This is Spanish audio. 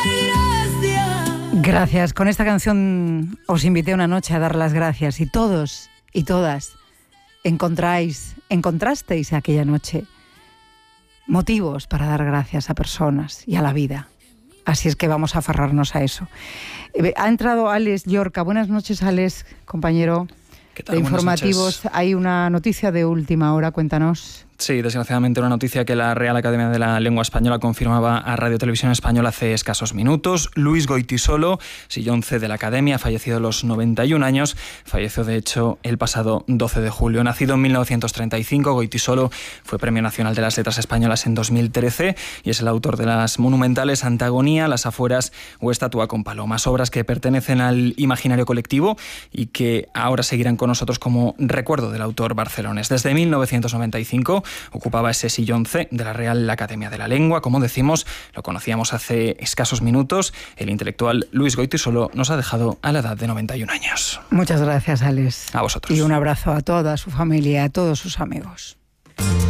Gracias. Con esta canción os invité una noche a dar las gracias y todos y todas encontrasteis aquella noche motivos para dar gracias a personas y a la vida. Así es que vamos a aferrarnos a eso. Ha entrado Alex Llorca. Buenas noches, Alex, compañero de informativos. Hay una noticia de última hora, cuéntanos. Sí, desgraciadamente una noticia que la Real Academia de la Lengua Española confirmaba a Radio Televisión Española hace escasos minutos. Luis Goytisolo, sillón C de la Academia, fallecido a los 91 años. Falleció, de hecho, el pasado 12 de julio. Nacido en 1935, Goytisolo fue Premio Nacional de las Letras Españolas en 2013 y es el autor de las monumentales Antagonía, Las Afueras o Estatua con Palomas, obras que pertenecen al imaginario colectivo y que ahora seguirán con nosotros como recuerdo del autor barcelonés. Desde 1995 ocupaba ese sillón C de la Real Academia de la Lengua. Como decimos, lo conocíamos hace escasos minutos. El intelectual Luis Goytisolo nos ha dejado a la edad de 91 años. Muchas gracias, Alex. A vosotros. Y un abrazo a toda su familia, a todos sus amigos.